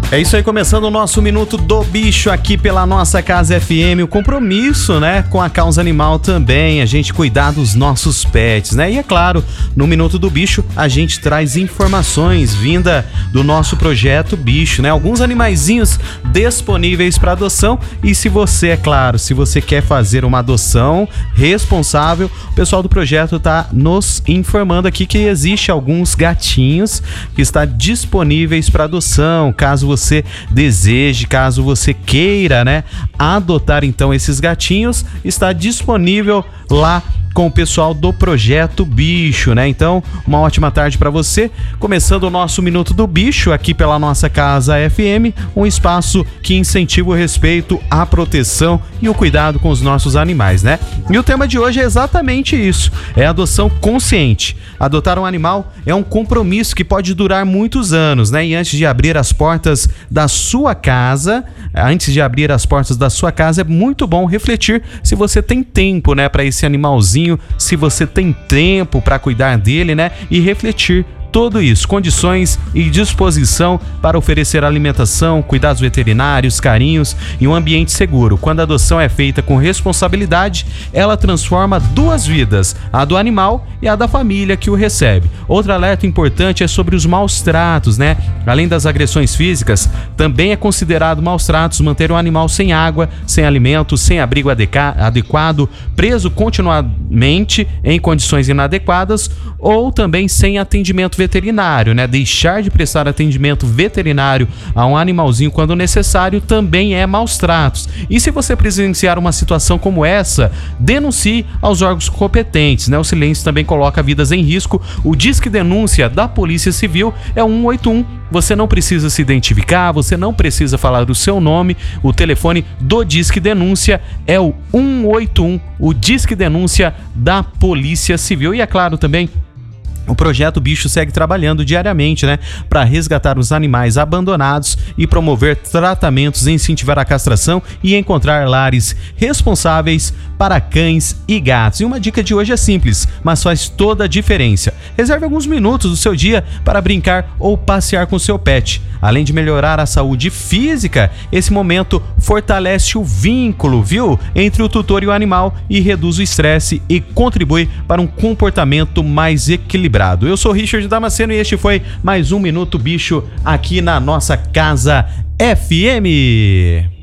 É isso aí, começando o nosso Minuto do Bicho aqui pela nossa Casa FM, o compromisso, né, com a causa animal também, a gente cuidar dos nossos pets, né? E é claro, no Minuto do Bicho a gente traz informações vinda do nosso projeto Bicho, né? Alguns animaizinhos disponíveis para adoção e se você, é claro, se você quer fazer uma adoção responsável, o pessoal do projeto tá nos informando aqui que existe alguns gatinhos que está disponíveis para adoção, caso você deseje, caso você queira, né, adotar então esses gatinhos, está disponível lá com o pessoal do Projeto Bicho, né? Então, uma ótima tarde para você. Começando o nosso Minuto do Bicho aqui pela nossa Casa FM, um espaço que incentiva o respeito, a proteção e o cuidado com os nossos animais, né? E o tema de hoje é exatamente isso, é adoção consciente. Adotar um animal é um compromisso que pode durar muitos anos, né? E antes de abrir as portas da sua casa, é muito bom refletir se você tem tempo, né, para esse animalzinho, se você tem tempo para cuidar dele, né, e refletir tudo isso, condições e disposição para oferecer alimentação, cuidados veterinários, carinhos e um ambiente seguro. Quando a adoção é feita com responsabilidade, ela transforma duas vidas, a do animal e a da família que o recebe. Outro alerta importante é sobre os maus tratos, né? Além das agressões físicas, também é considerado maus tratos manter um animal sem água, sem alimento, sem abrigo adequado, preso continuamente em condições inadequadas ou também sem atendimento veterinário, né? Deixar de prestar atendimento veterinário a um animalzinho quando necessário também é maus tratos. E se você presenciar uma situação como essa, denuncie aos órgãos competentes, né? O silêncio também coloca vidas em risco. O Disque Denúncia da Polícia Civil é o 181. Você não precisa se identificar, você não precisa falar o seu nome. O telefone do Disque Denúncia é o 181, o Disque Denúncia da Polícia Civil. E é claro também, o Projeto Bicho segue trabalhando diariamente, né, para resgatar os animais abandonados e promover tratamentos, incentivar a castração e encontrar lares responsáveis para cães e gatos. E uma dica de hoje é simples, mas faz toda a diferença. Reserve alguns minutos do seu dia para brincar ou passear com seu pet. Além de melhorar a saúde física, esse momento fortalece o vínculo, viu, entre o tutor e o animal e reduz o estresse e contribui para um comportamento mais equilibrado. Eu sou Richard Damasceno e este foi mais um Minuto Bicho aqui na nossa Casa FM.